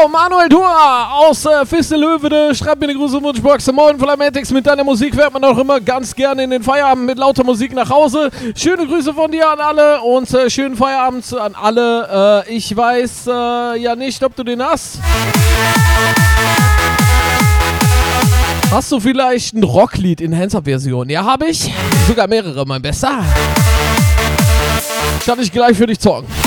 Manuel Thur aus Fistelöwede, schreibt mir eine Grüße und Wunschbox. Moin Flametics, mit deiner Musik fährt man auch immer ganz gerne in den Feierabend mit lauter Musik nach Hause. Schöne Grüße von dir an alle und schönen Feierabend an alle. Ich weiß ja nicht, ob du den hast. Hast du vielleicht ein Rocklied in Hands-Up-Version? Ja, habe ich. Sogar mehrere, mein Bester. Kann ich gleich für dich zocken.